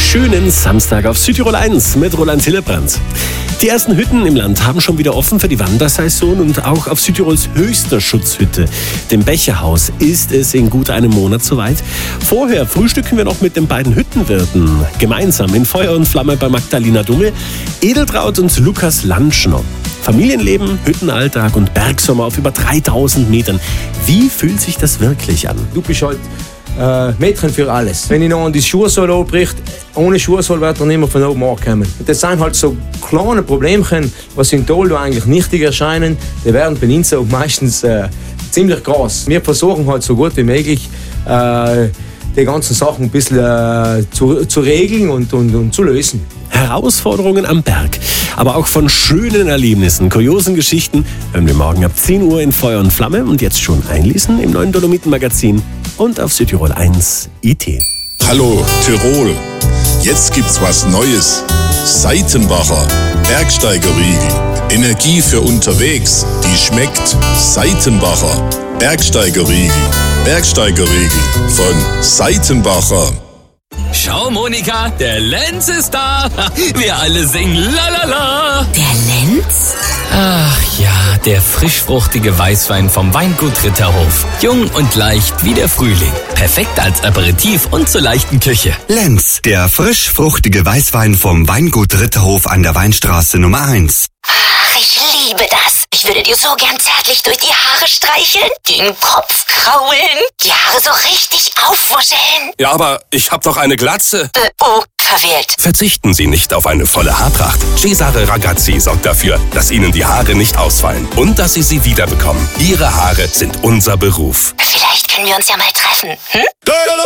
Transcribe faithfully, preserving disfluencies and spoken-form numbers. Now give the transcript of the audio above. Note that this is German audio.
schönen Samstag auf Südtirol eins mit Roland Hillebrand. Die ersten Hütten im Land haben schon wieder offen für die Wandersaison und auch auf Südtirols höchster Schutzhütte, dem Becherhaus, ist es in gut einem Monat soweit. Vorher frühstücken wir noch mit den beiden Hüttenwirten gemeinsam in Feuer und Flamme bei Magdalena Dummel, Edeltraud und Lukas Landschner. Familienleben, Hüttenalltag und Bergsommer auf über dreitausend Metern. Wie fühlt sich das wirklich an? Du bist halt äh, Mädchen für alles. Wenn ich noch an die Schuhsohle anbricht, ohne Schuhsohle wird er nicht mehr von oben ankommen. Das sind halt so kleine Problemchen, was in Tol eigentlich nichtig erscheinen. Die werden bei uns auch meistens äh, ziemlich groß. Wir versuchen halt so gut wie möglich, äh, die ganzen Sachen ein bisschen äh, zu, zu regeln und, und, und zu lösen. Herausforderungen am Berg, aber auch von schönen Erlebnissen, kuriosen Geschichten hören wir morgen ab zehn Uhr in Feuer und Flamme und jetzt schon einlesen im neuen Dolomiten-Magazin und auf Südtirol eins I T. Hallo Tirol, jetzt gibt's was Neues. Seitenbacher Bergsteigerriegel. Energie für unterwegs, die schmeckt. Seitenbacher Bergsteigerriegel. Bergsteigerriegel von Seitenbacher. Schau, Monika, der Lenz ist da. Wir alle singen la la la. Der Lenz? Ach ja, der frischfruchtige Weißwein vom Weingut Ritterhof. Jung und leicht wie der Frühling. Perfekt als Aperitif und zur leichten Küche. Lenz, der frischfruchtige Weißwein vom Weingut Ritterhof an der Weinstraße Nummer eins. Ach, ich liebe das. Ich würde dir so gern zärtlich durch die Haare streicheln, den Kopf kraulen, die Haare so richtig aufwuscheln. Ja, aber ich hab doch eine Glatze. Äh, oh, verwählt. Verzichten Sie nicht auf eine volle Haarpracht. Cesare Ragazzi sorgt dafür, dass Ihnen die Haare nicht ausfallen und dass Sie sie wiederbekommen. Ihre Haare sind unser Beruf. Vielleicht können wir uns ja mal treffen, hm?